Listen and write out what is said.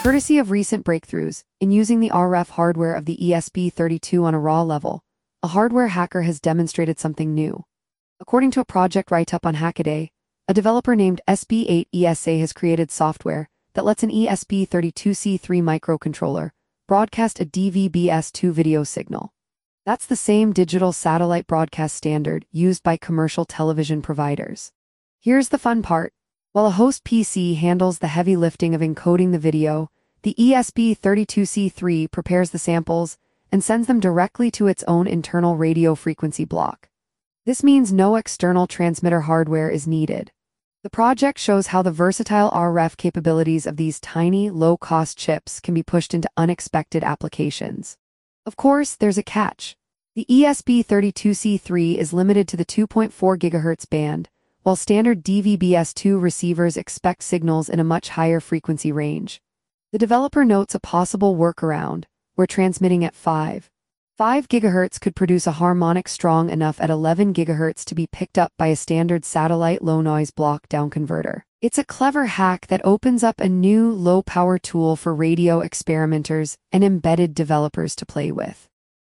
Courtesy of recent breakthroughs, in using the RF hardware of the ESP32 on a raw level, a hardware hacker has demonstrated something new. According to a project write-up on Hackaday, a developer named SB8ESA has created software that lets an ESP32C3 microcontroller broadcast a DVB-S2 video signal. That's the same digital satellite broadcast standard used by commercial television providers. Here's the fun part. While a host PC handles the heavy lifting of encoding the video, the ESP32C3 prepares the samples and sends them directly to its own internal radio frequency block. This means no external transmitter hardware is needed. The project shows how the versatile RF capabilities of these tiny, low-cost chips can be pushed into unexpected applications. Of course, there's a catch. The ESP32C3 is limited to the 2.4 GHz band, while standard DVB-S2 receivers expect signals in a much higher frequency range. The developer notes a possible workaround, where transmitting at 5 GHz could produce a harmonic strong enough at 11 GHz to be picked up by a standard satellite low-noise block-down converter. It's a clever hack that opens up a new low-power tool for radio experimenters and embedded developers to play with.